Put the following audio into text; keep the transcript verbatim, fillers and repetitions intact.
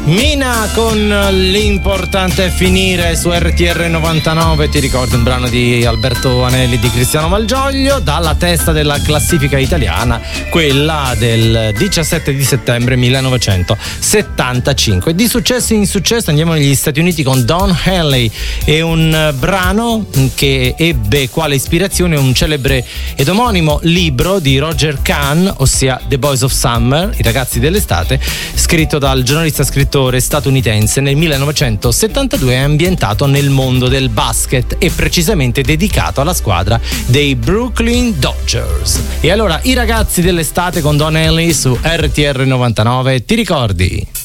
Mina con l'importante è finire su R T R novantanove. Ti ricordo un brano di Alberto Anelli, di Cristiano Malgioglio, dalla testa della classifica italiana, quella del diciassette di settembre millenovecentosettantacinque. Di successo in successo andiamo negli Stati Uniti con Don Henley e un brano che ebbe quale ispirazione un celebre ed omonimo libro di Roger Kahn, ossia The Boys of Summer, i ragazzi dell'estate, scritto dal giornalista scrittore statunitense nel millenovecentosettantadue, ambientato nel mondo del basket e precisamente dedicato alla squadra dei Brooklyn Dodgers. E allora i ragazzi dell'estate con Don Henley su R T R novantanove, ti ricordi?